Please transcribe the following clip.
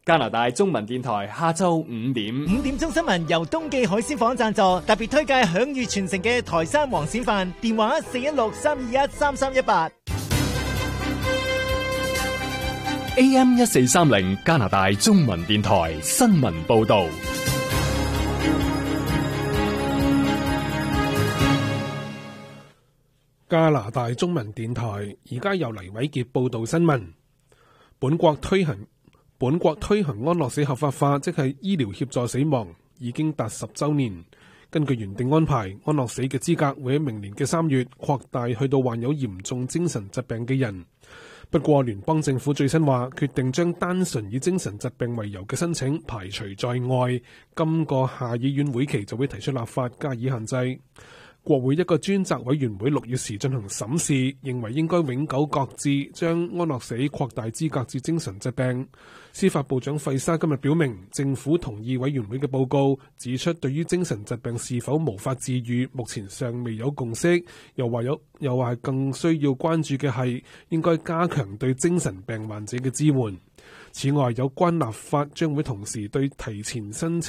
加拿大中文電台下晝5點 5點鐘新聞由東記海鮮舫贊助，特別推介享譽傳承嘅台山黃鱔飯，電話416-321-3318。 AM 1430加拿大中文電台新聞報道。 加拿大中文電台而家由黎偉傑報道新聞。本國推行安樂死合法化，即係醫療協助死亡，已經達10週年。根據原定安排，安樂死嘅資格會喺明年嘅3月擴大去到患有嚴重精神疾病嘅人。不過聯邦政府最新話，決定將單純以精神疾病為由嘅申請排除在外。今個下議院會期就會提出立法加以限制。國會一個專責委員會6月時進行審視，認為應該永久擱置將安樂死擴大資格至精神疾病。司法部長費沙今日表明，政府同意委員會嘅報告，指出對於精神疾病是否無法治癒，目前尚未有共識。又話係更需要關注嘅係，應該加強對精神病患者嘅支援。此外，有關立法將會同時對提前申請